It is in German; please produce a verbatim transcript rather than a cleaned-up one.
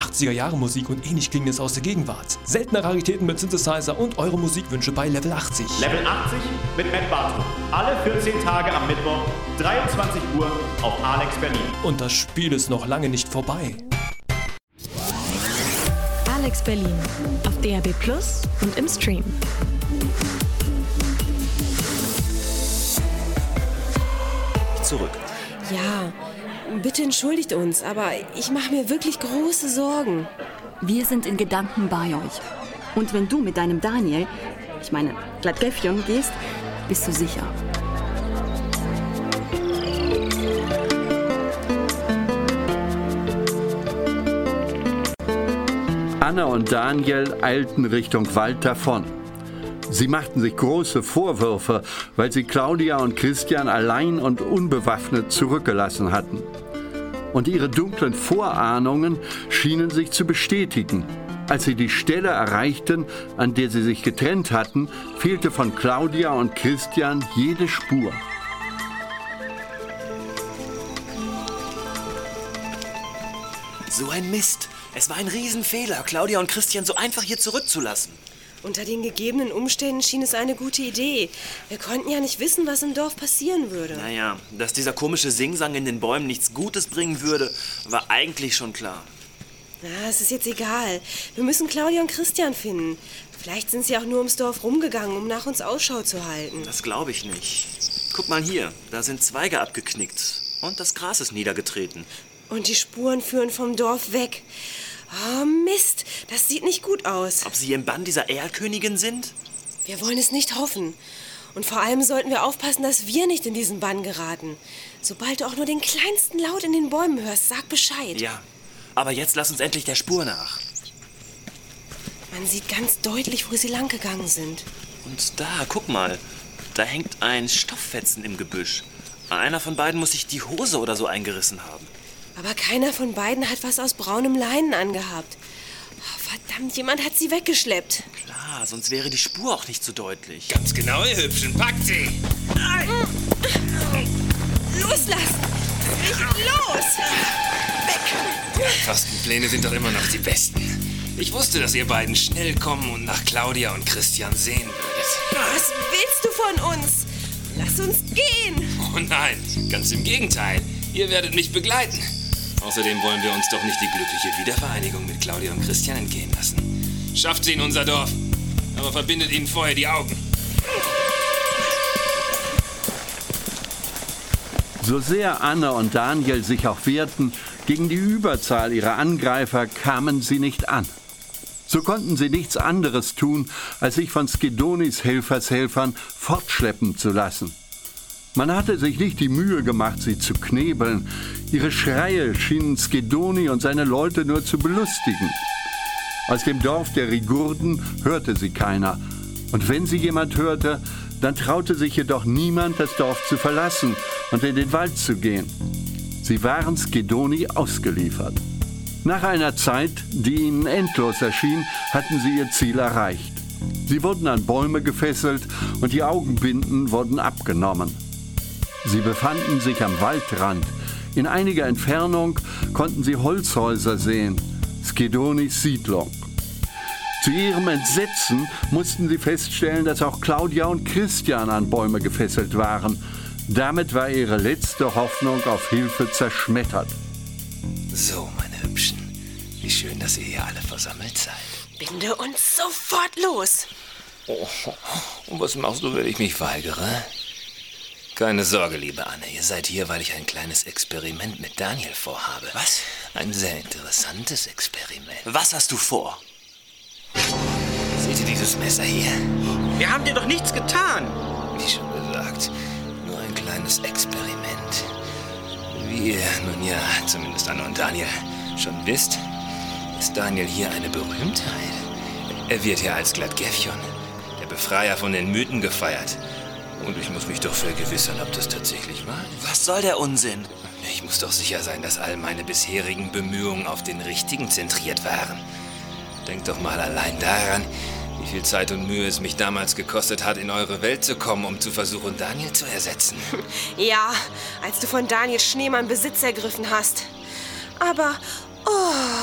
achtziger-Jahre-Musik und ähnlich Klingendes aus der Gegenwart. Seltene Raritäten mit Synthesizer und eure Musikwünsche bei Level achtzig. Level achtzig mit Matt Bartow. Alle vierzehn Tage am Mittwoch, dreiundzwanzig Uhr auf Alex Berlin. Und das Spiel ist noch lange nicht vorbei. Alex Berlin auf D A B Plus und im Stream. Zurück. Ja, bitte entschuldigt uns, aber ich mache mir wirklich große Sorgen. Wir sind in Gedanken bei euch. Und wenn du mit deinem Daniel, ich meine Gladgefjon, gehst, bist du sicher. Anna und Daniel eilten Richtung Wald davon. Sie machten sich große Vorwürfe, weil sie Claudia und Christian allein und unbewaffnet zurückgelassen hatten. Und ihre dunklen Vorahnungen schienen sich zu bestätigen. Als sie die Stelle erreichten, an der sie sich getrennt hatten, fehlte von Claudia und Christian jede Spur. So ein Mist. Es war ein Riesenfehler, Claudia und Christian so einfach hier zurückzulassen. Unter den gegebenen Umständen schien es eine gute Idee. Wir konnten ja nicht wissen, was im Dorf passieren würde. Naja, dass dieser komische Singsang in den Bäumen nichts Gutes bringen würde, war eigentlich schon klar. Na, es ist jetzt egal. Wir müssen Claudia und Christian finden. Vielleicht sind sie auch nur ums Dorf rumgegangen, um nach uns Ausschau zu halten. Das glaube ich nicht. Guck mal hier, da sind Zweige abgeknickt und das Gras ist niedergetreten. Und die Spuren führen vom Dorf weg. Oh, Mist, das sieht nicht gut aus. Ob sie im Bann dieser Erlkönigin sind? Wir wollen es nicht hoffen. Und vor allem sollten wir aufpassen, dass wir nicht in diesen Bann geraten. Sobald du auch nur den kleinsten Laut in den Bäumen hörst, sag Bescheid. Ja, aber jetzt lass uns endlich der Spur nach. Man sieht ganz deutlich, wo sie langgegangen sind. Und da, guck mal, da hängt ein Stofffetzen im Gebüsch. Einer von beiden muss sich die Hose oder so eingerissen haben. Aber keiner von beiden hat was aus braunem Leinen angehabt. Oh, verdammt, jemand hat sie weggeschleppt. Klar, sonst wäre die Spur auch nicht so deutlich. Ganz genau, ihr Hübschen. Packt sie! Loslassen! Nicht los! Weg! Fastenpläne sind doch immer noch die besten. Ich wusste, dass ihr beiden schnell kommen und nach Claudia und Christian sehen würdet. Was willst du von uns? Lass uns gehen! Oh nein, ganz im Gegenteil. Ihr werdet mich begleiten. Außerdem wollen wir uns doch nicht die glückliche Wiedervereinigung mit Claudia und Christian entgehen lassen. Schafft sie in unser Dorf, aber verbindet ihnen vorher die Augen. So sehr Anna und Daniel sich auch wehrten, gegen die Überzahl ihrer Angreifer kamen sie nicht an. So konnten sie nichts anderes tun, als sich von Skedonis Helfershelfern fortschleppen zu lassen. Man hatte sich nicht die Mühe gemacht, sie zu knebeln. Ihre Schreie schienen Skedoni und seine Leute nur zu belustigen. Aus dem Dorf der Rigurden hörte sie keiner. Und wenn sie jemand hörte, dann traute sich jedoch niemand, das Dorf zu verlassen und in den Wald zu gehen. Sie waren Skedoni ausgeliefert. Nach einer Zeit, die ihnen endlos erschien, hatten sie ihr Ziel erreicht. Sie wurden an Bäume gefesselt und die Augenbinden wurden abgenommen. Sie befanden sich am Waldrand. In einiger Entfernung konnten sie Holzhäuser sehen, Skedonis Siedlung. Zu ihrem Entsetzen mussten sie feststellen, dass auch Claudia und Christian an Bäume gefesselt waren. Damit war ihre letzte Hoffnung auf Hilfe zerschmettert. So, meine Hübschen, wie schön, dass ihr hier alle versammelt seid. Binde uns sofort los. Oh, und was machst du, wenn ich mich weigere? Keine Sorge, liebe Anne, ihr seid hier, weil ich ein kleines Experiment mit Daniel vorhabe. Was? Ein sehr interessantes Experiment. Was hast du vor? Seht ihr dieses Messer hier? Wir haben dir doch nichts getan. Wie schon gesagt, nur ein kleines Experiment. Wie ihr nun ja, zumindest Anne und Daniel, schon wisst, ist Daniel hier eine Berühmtheit. Er wird hier als Gladgefjon, der Befreier von den Mythen, gefeiert. Und ich muss mich doch vergewissern, ob das tatsächlich wahr ist. Was soll der Unsinn? Ich muss doch sicher sein, dass all meine bisherigen Bemühungen auf den Richtigen zentriert waren. Denkt doch mal allein daran, wie viel Zeit und Mühe es mich damals gekostet hat, in eure Welt zu kommen, um zu versuchen, Daniel zu ersetzen. Ja, als du von Daniel Schneemann Besitz ergriffen hast. Aber, oh...